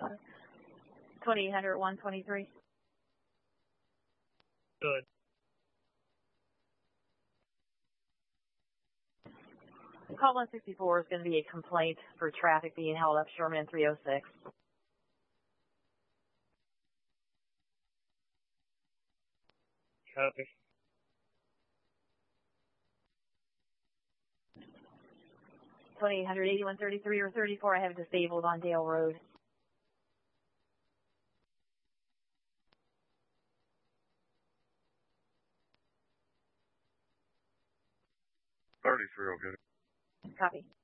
2800 123. Good. Call 164 is going to be a complaint for traffic being held up Sherman 306. Copy. 2800 8133 or 34. I have it disabled on Dale Road. Okay. Copy.